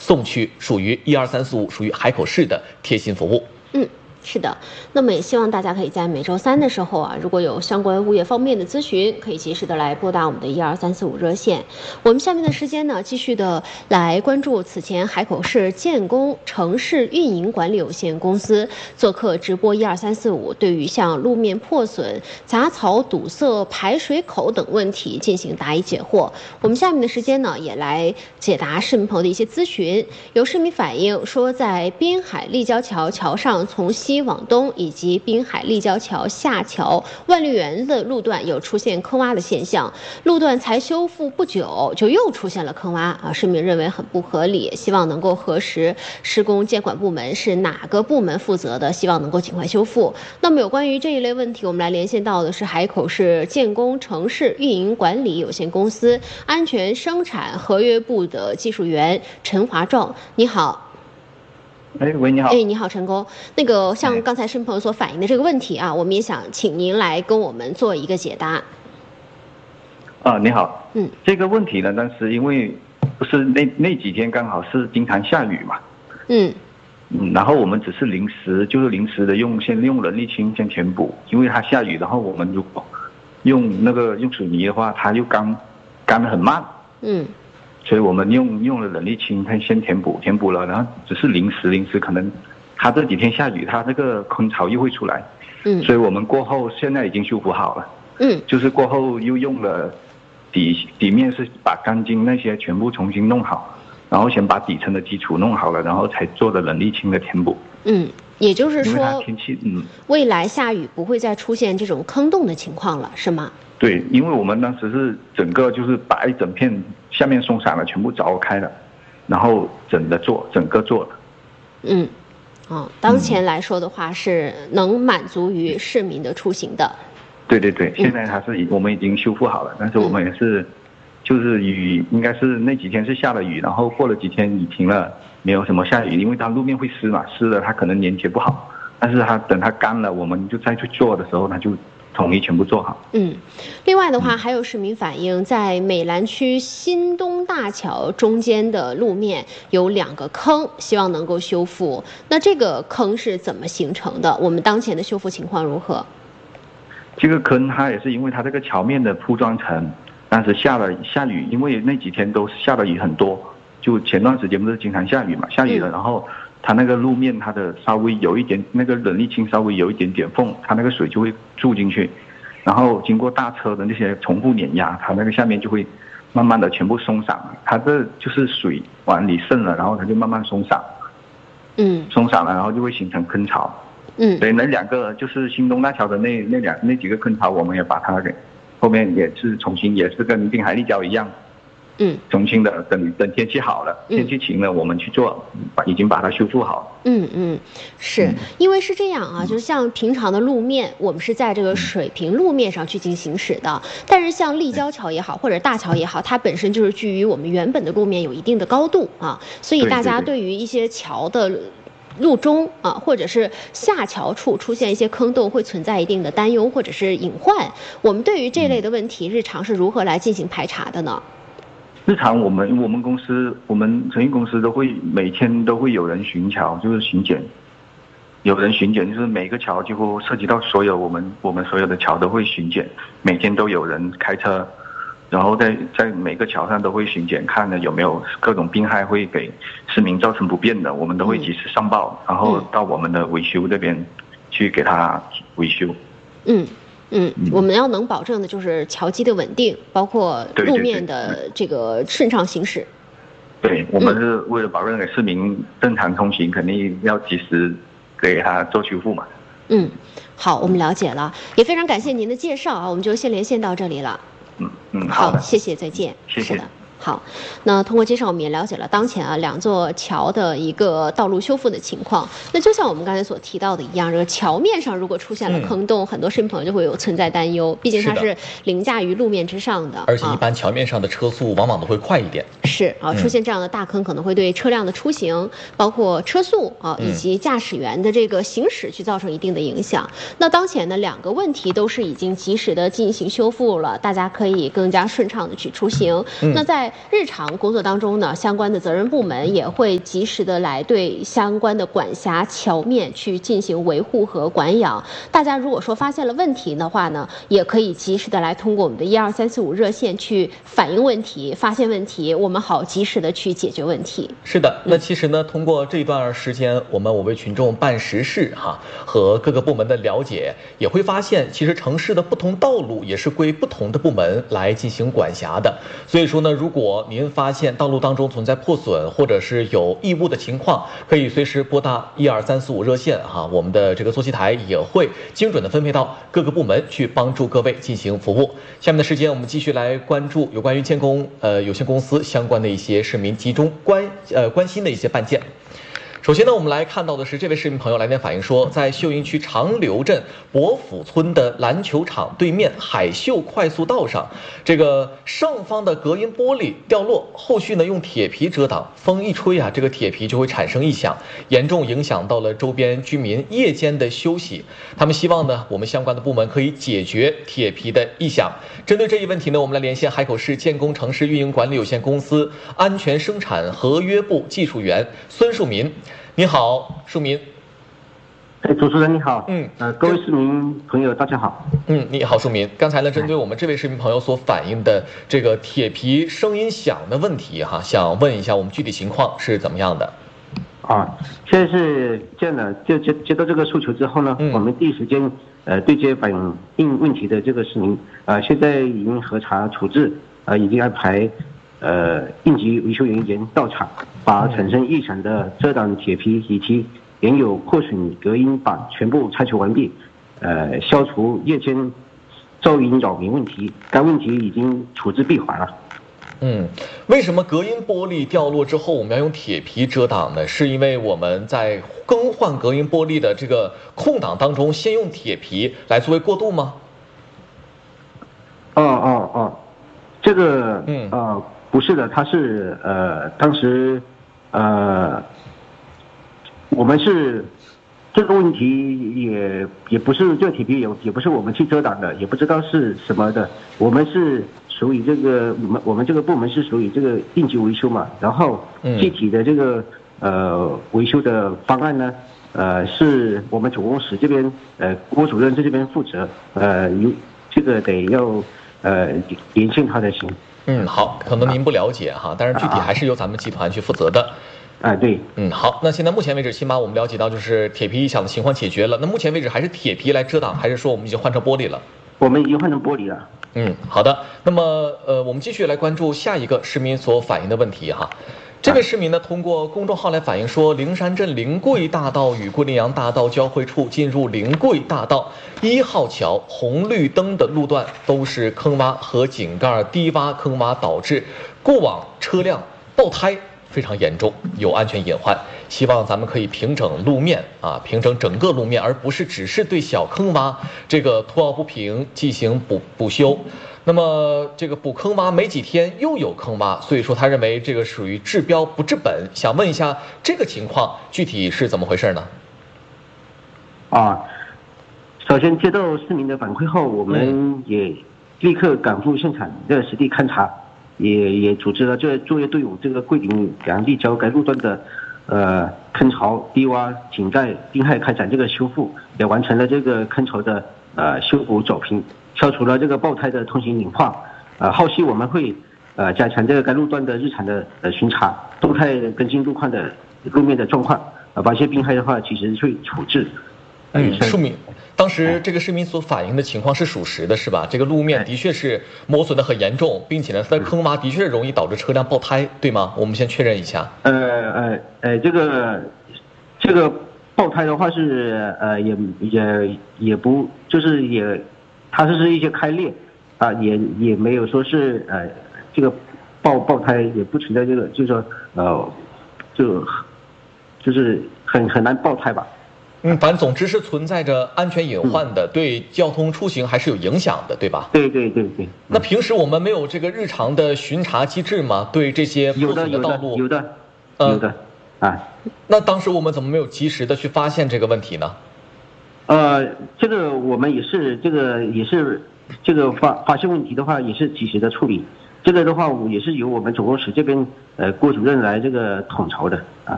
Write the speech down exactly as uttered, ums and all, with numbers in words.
送去属于一二三四五属于海口市的贴心服务。 嗯。是的，那么也希望大家可以在每周三的时候啊，如果有相关物业方面的咨询，可以及时的来拨打我们的一二三四五热线。我们下面的时间呢，继续的来关注此前海口市建工城市运营管理有限公司做客直播一二三四五，对于像路面破损、杂草堵塞、排水口等问题进行答疑解惑。我们下面的时间呢，也来解答市民朋友的一些咨询。有市民反映说，在滨海立交桥桥上从西往东以及滨海立交桥下桥万绿园的路段有出现坑洼的现象，路段才修复不久就又出现了坑洼啊，市民认为很不合理，希望能够核实施工监管部门是哪个部门负责的，希望能够尽快修复。那么有关于这一类问题，我们来连线到的是海口市建工城市运营管理有限公司安全生产合约部的技术员陈华壮，你好。 哎，喂，你好。 哎，你好，陈工。那个像刚才市民朋友所反映的这个问题啊，我们也想请您来跟我们做一个解答。 啊，你好。 嗯， 这个问题呢，但是因为不是那那几天刚好是经常下雨嘛。 嗯。 嗯，然后我们只是临时，就是临时的用先用人力清先填补，因为它下雨，然后我们如果用那个用水泥的话，它又干干得很慢。 嗯。 所以我们用用了人力清先填补，填补了，然后只是临时临时可能，它这几天下雨，它这个坑槽又会出来， 嗯， 所以我们过后现在已经修复好了， 嗯， 就是过后又用了底底面是把钢筋那些全部重新弄好，然后先把底层的基础弄好了，然后才做的人力清的填补， 嗯，也就是说， 天气嗯， 未来下雨不会再出现这种坑洞的情况了，是吗？ 对，因为我们当时是整个就是把一整片下面松散了，全部凿开了，然后整的做，整个做了。 嗯，哦，当前来说的话是能满足于市民的出行的。 对对对，现在它是我们已经修复好了，但是我们也是，就是雨应该是那几天是下了雨，然后过了几天雨停了，没有什么下雨，因为它路面会湿嘛，湿了它可能粘贴不好，但是它等它干了，我们就再去做的时候，它就统一全部做好。 嗯，另外的话，还有市民反映，在美兰区新东大桥中间的路面有两个坑，希望能够修复。那这个坑是怎么形成的？我们当前的修复情况如何？ 这个坑它也是因为它这个桥面的铺装层，当时下了下雨，因为那几天都下的雨很多，就前段时间不是经常下雨嘛，下雨了，然后它那个路面它的稍微有一点那个人力清稍微有一点点缝，它那个水就会注进去，然后经过大车的那些重复碾压，它那个下面就会慢慢的全部松散了，它这就是水往里渗了，然后它就慢慢松散， 嗯， 松散了，然后就会形成坑槽。 嗯， 对，那两个就是新东大桥的那那两那几个坑槽，我们也把它给后面也是重新也是跟滨海立交一样。 嗯， 重新的等等天气好了，天气晴了，我们去做，把已经把它修复好。 嗯嗯，是因为是这样啊，就是像平常的路面，我们是在这个水平路面上去进行行驶的，但是像立交桥也好，或者大桥也好，它本身就是居于我们原本的路面有一定的高度啊，所以大家对于一些桥的路中啊，或者是下桥处出现一些坑洞，会存在一定的担忧或者是隐患。我们对于这类的问题，日常是如何来进行排查的呢？ 日常我们我们公司我们承运公司都会每天都会有人巡桥，就是巡检，有人巡检，就是每个桥几乎涉及到所有我们我们所有的桥都会巡检，每天都有人开车，然后在在每个桥上都会巡检，看呢有没有各种病害会给市民造成不便的，我们都会及时上报，然后到我们的维修这边去给他维修。 嗯。嗯，我们要能保证的就是桥基的稳定，包括路面的这个顺畅行驶。 对，我们是为了保证给市民正常通行，肯定要及时给他做修复嘛。 嗯，好，我们了解了，也非常感谢您的介绍啊，我们就先连线到这里了。 嗯嗯，好的， 好，谢谢，再见。 谢谢。 是的。好，那通过介绍我们也了解了当前啊两座桥的一个道路修复的情况。那就像我们刚才所提到的一样，这个桥面上如果出现了坑洞，嗯、很多市民朋友就会有存在担忧，毕竟它是凌驾于路面之上的， 而且一般桥面上的车速往往都会快一点。 是啊，出现这样的大坑可能会对车辆的出行，嗯、包括车速啊以及驾驶员的这个行驶去造成一定的影响。嗯、那当前呢两个问题都是已经及时的进行修复了，大家可以更加顺畅的去出行。嗯、那在在日常工作当中呢，相关的责任部门也会及时的来对相关的管辖桥面去进行维护和管养。大家如果说发现了问题的话呢，也可以及时的来通过我们的一二三四五热线去反映问题、发现问题，我们好及时的去解决问题。 是的，那其实呢，通过这一段时间，我们我为群众办实事哈，和各个部门的了解，也会发现，其实城市的不同道路也是归不同的部门来进行管辖的。所以说呢，如果您发现道路当中存在破损或者是有异物的情况，可以随时拨打一二三四五热线哈，我们的这个坐席台也会精准的分配到各个部门去帮助各位进行服务。下面的时间，我们继续来关注有关于建工呃有限公司相关的一些市民集中关呃关心的一些办件。首先呢，我们来看到的是这位市民朋友来电反映说，在秀英区长流镇博府村的篮球场对面海秀快速道上，这个上方的隔音玻璃掉落，后续呢用铁皮遮挡，风一吹啊，这个铁皮就会产生异响，严重影响到了周边居民夜间的休息。他们希望呢，我们相关的部门可以解决铁皮的异响。针对这一问题呢，我们来连线海口市建工城市运营管理有限公司安全生产合约部技术员孙树民。你好，树民。 哎，主持人你好。 嗯， 呃，各位市民朋友大家好。 嗯，你好，树民。刚才呢，针对我们这位市民朋友所反映的这个铁皮声音响的问题哈，想问一下我们具体情况是怎么样的？ 啊，现在是这样的，就接接到这个诉求之后呢，嗯、我们第一时间呃对接反映问题的这个市民啊、呃，现在已经核查处置，啊、呃，已经安排呃应急维修人员到场，把产生异响的遮挡铁皮以及原有破损隔音板全部拆除完毕，呃，消除夜间噪音扰民问题。该问题已经处置闭环了。 嗯，为什么隔音玻璃掉落之后我们要用铁皮遮挡呢？是因为我们在更换隔音玻璃的这个空档当中，先用铁皮来作为过渡吗？ 哦哦哦，这个嗯呃不是的，它是呃当时呃我们是这个问题也也不是这个铁皮也也不是我们去遮挡的，也不知道是什么的，我们是属于这个我们我们这个部门是属于这个应急维修嘛，然后具体的这个呃维修的方案呢，呃是我们总工室这边呃郭主任在这边负责，呃有这个得要呃连线他才行。 嗯，好，可能您不了解哈，但是具体还是由咱们集团去负责的。 哎，对， 嗯，好，那现在目前为止，起码我们了解到就是铁皮异响的情况解决了。那目前为止还是铁皮来遮挡，还是说我们已经换成玻璃了？ 我们已经换成玻璃了。 嗯，好的。那么，呃，我们继续来关注下一个市民所反映的问题哈。这位市民呢，通过公众号来反映说，灵山镇灵桂大道与桂林洋大道交汇处进入灵桂大道一号桥红绿灯的路段都是坑洼和井盖低洼坑洼，导致过往车辆爆胎非常严重，有安全隐患。希望咱们可以平整路面啊，平整整个路面，而不是只是对小坑洼这个凸凹不平进行补补修。那么这个补坑洼没几天又有坑洼，所以说他认为这个属于治标不治本。想问一下这个情况具体是怎么回事呢？ 啊，首先接到市民的反馈后，我们也立刻赶赴现场的实地勘查。也也组织了这作业队伍，这个桂林洋立交该路段的呃坑槽、低洼、井盖、冰害开展这个修复，也完成了这个坑槽的呃修补走平，消除了这个爆胎的通行隐患。呃，后续我们会呃加强这个该路段的日常的呃巡查，动态跟进路况的路面的状况，呃，把一些冰害的话及时去处置。 嗯，市民，当时这个市民所反映的情况是属实的，是吧？这个路面的确是磨损的很严重，并且呢，它的坑洼的确容易导致车辆爆胎，对吗？我们先确认一下。 呃呃呃，这个这个爆胎的话是呃也也也不就是也，它是是一些开裂啊，也也没有说是呃这个爆爆胎也不存在这个，就是说呃就就是很很难爆胎吧。 嗯，反正总之是存在着安全隐患的，嗯、对交通出行还是有影响的，对吧？ 对对对对。嗯、 那平时我们没有这个日常的巡查机制吗？对这些破损的道路， 有的有的有的，有的啊。 那当时我们怎么没有及时的去发现这个问题呢？ 呃，这个我们也是这个也是这个发发现问题的话，也是及时的处理。 这个的话，我也是由我们总工室这边呃郭主任来这个统筹的啊。